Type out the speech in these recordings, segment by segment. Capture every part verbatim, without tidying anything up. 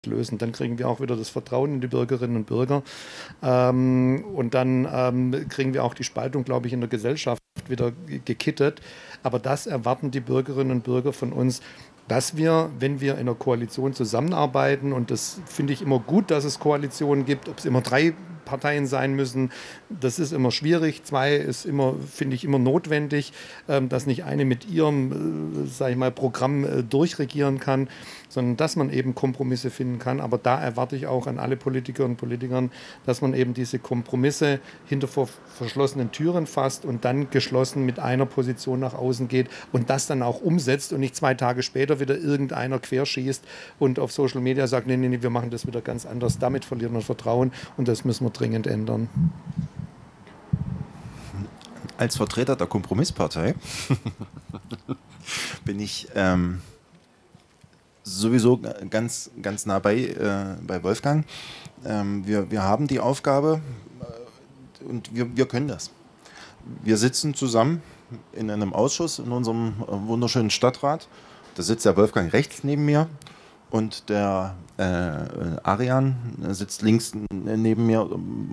lösen. Dann kriegen wir auch wieder das Vertrauen in die Bürgerinnen und Bürger. Ähm, und dann ähm, kriegen wir auch die Spaltung, glaube ich, in der Gesellschaft wieder gekittet. Aber das erwarten die Bürgerinnen und Bürger von uns, dass wir, wenn wir in einer Koalition zusammenarbeiten, und das finde ich immer gut, dass es Koalitionen gibt, ob es immer drei Parteien sein müssen, das ist immer schwierig. Zwei ist immer, finde ich, immer notwendig, ähm, dass nicht eine mit ihrem, äh, sage ich mal, Programm äh, durchregieren kann, sondern dass man eben Kompromisse finden kann. Aber da erwarte ich auch an alle Politikerinnen und Politikern, dass man eben diese Kompromisse hinter vor verschlossenen Türen fasst und dann geschlossen mit einer Position nach außen geht und das dann auch umsetzt und nicht zwei Tage später wieder irgendeiner querschießt und auf Social Media sagt, nee, nee, nee, wir machen das wieder ganz anders. Damit verliert man Vertrauen und das müssen wir dringend ändern. Als Vertreter der Kompromisspartei bin ich ähm, sowieso ganz, ganz nah bei, äh, bei Wolfgang. Ähm, wir, wir haben die Aufgabe äh, und wir, wir können das. Wir sitzen zusammen in einem Ausschuss in unserem äh, wunderschönen Stadtrat. Da sitzt der Wolfgang rechts neben mir und der äh, Arian sitzt links neben mir,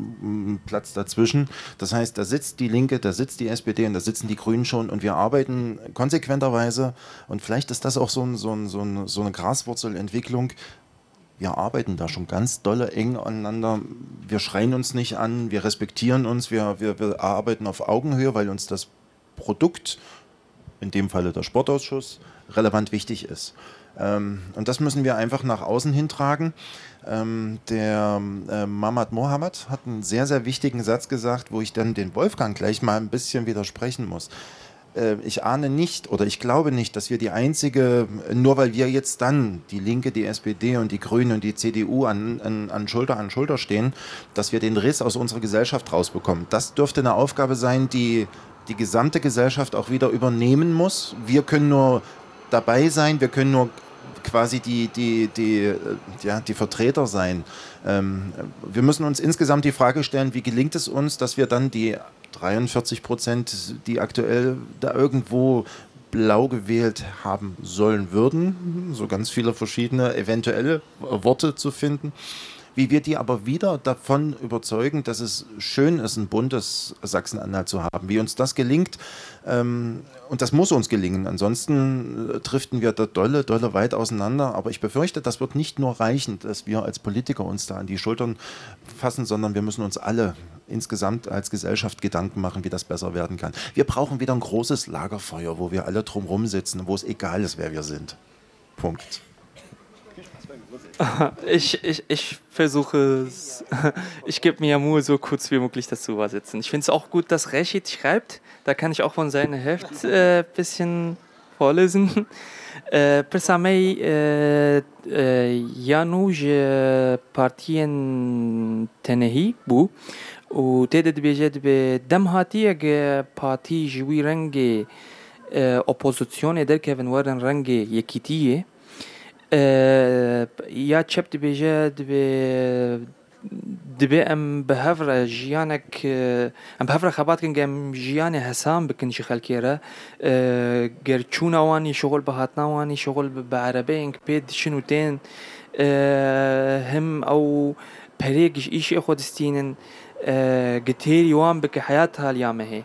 um, Platz dazwischen. Das heißt, da sitzt die Linke, da sitzt die S P D und da sitzen die Grünen schon und wir arbeiten konsequenterweise und vielleicht ist das auch so, ein, so, ein, so, ein, so eine Graswurzelentwicklung. Wir arbeiten da schon ganz dolle eng aneinander. Wir schreien uns nicht an, wir respektieren uns, wir, wir, wir arbeiten auf Augenhöhe, weil uns das Produkt, in dem Falle der Sportausschuss, relevant wichtig ist. Ähm, und das müssen wir einfach nach außen hintragen. Ähm, der äh, Mahmat Mohammed hat einen sehr, sehr wichtigen Satz gesagt, wo ich dann den Wolfgang gleich mal ein bisschen widersprechen muss. Äh, ich ahne nicht oder ich glaube nicht, dass wir die einzige, nur weil wir jetzt dann, die Linke, die S P D und die Grünen und die C D U an, an, an Schulter an Schulter stehen, dass wir den Riss aus unserer Gesellschaft rausbekommen. Das dürfte eine Aufgabe sein, die die gesamte Gesellschaft auch wieder übernehmen muss. Wir können nur dabei sein, wir können nur quasi die, die, die, ja, die Vertreter sein. Ähm, wir müssen uns insgesamt die Frage stellen, wie gelingt es uns, dass wir dann die dreiundvierzig Prozent, die aktuell da irgendwo blau gewählt haben sollen würden, so ganz viele verschiedene eventuelle Worte zu finden, wie wir die aber wieder davon überzeugen, dass es schön ist, ein buntes Sachsen-Anhalt zu haben. Wie uns das gelingt, ähm, und das muss uns gelingen, ansonsten äh, driften wir da dolle, dolle weit auseinander. Aber ich befürchte, das wird nicht nur reichen, dass wir als Politiker uns da an die Schultern fassen, sondern wir müssen uns alle insgesamt als Gesellschaft Gedanken machen, wie das besser werden kann. Wir brauchen wieder ein großes Lagerfeuer, wo wir alle drumherum sitzen, wo es egal ist, wer wir sind. Punkt. Ich, ich, ich versuche es, ich gebe mir ja Mühe, so kurz wie möglich das zu übersetzen. Ich finde es auch gut, dass Rashid schreibt, da kann ich auch von seinem Heft ein äh, bisschen vorlesen. Për sa me janë që partien të nehi bu u të të bëjet be demhatia ge parti zhwi rënge opozicione der kevin warën rënge jekitie یا چپ دبیجه دبی دبی ام بهفر جیانک ام بهفر خبات کن گم جیان حسام بکن شخال کیره گرچون وانی شغل بهاتنا وانی شغل بعربه انک بید شنو تین هم او پریگش ایشی خود استینن گتیری وان بک حیات حال یامه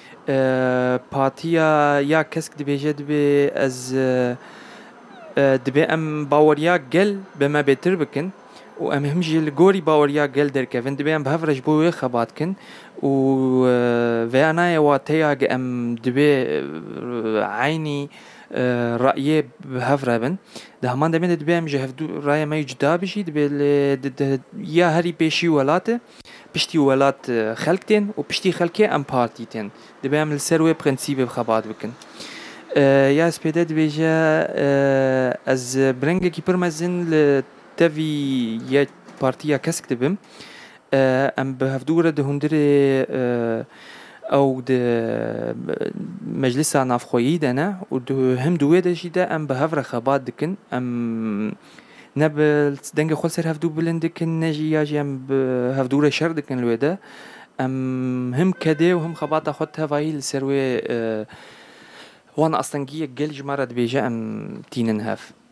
پاتیا یا کسک دبیجه دبی از دبی ام باوریا گل به ما بهتر بکن و ام هم جل گوری باوریا گل در کفن دبی ام بهفرش بوی خبات کن و و انا واتیا ام دبی عینی رأیه بهفره بن ده همان دبی دبی ام جهفدو رأی ما يجدا بشي دبی یا هری پیشی ولاته پشتی ولات خلقتين و پشتی خلقه ام پارتیتين دبی ام السروي برنسيبه بخبات بکن یا سپیده دبیجه از برنگه کی پرمزن لتوی یا پارتیا کسک دبیم ام به هفدوره ده هندره او ده مجلس نافخویی دنه و ده هم دوی ده جیده ام به هفره خبات دکن ام نبل دنگ خود سر هفدو بلند دکن نجی یا جی ام به هفدوره شر دکن لوی ده ام هم کده و هم خبات خود هفایی لسروی وانا اصلا جي الجل جمرة بيجا ام تينن هاف